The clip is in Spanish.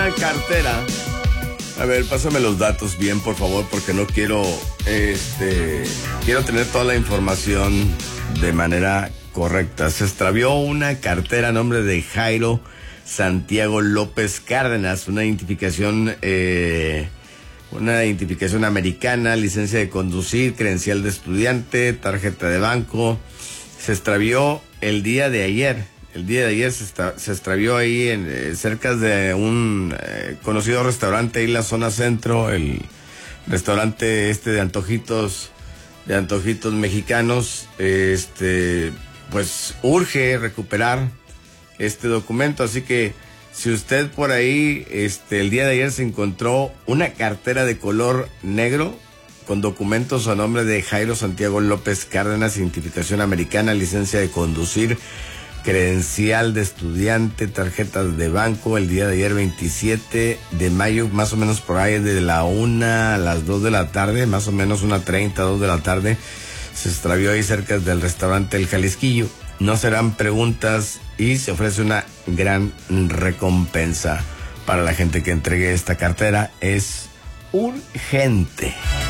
Cartera. A ver, pásame los datos bien, por favor, porque no quiero, quiero tener toda la información de manera correcta. Se extravió una cartera a nombre de Jairo Santiago López Cárdenas, una identificación americana, licencia de conducir, credencial de estudiante, tarjeta de banco. Se extravió el día de ayer. El día de ayer se extravió ahí cerca de un conocido restaurante ahí en la zona centro, el restaurante de antojitos mexicanos. Pues urge recuperar este documento, así que si usted por ahí el día de ayer se encontró una cartera de color negro con documentos a nombre de Jairo Santiago López Cárdenas, identificación americana, licencia de conducir, credencial de estudiante, tarjetas de banco, el día de ayer 27 de mayo, más o menos por ahí de la 1 a las 2 de la tarde, más o menos 1:30, 2 de la tarde, se extravió ahí cerca del restaurante El Jalisquillo. No serán preguntas y se ofrece una gran recompensa para la gente que entregue esta cartera. Es urgente.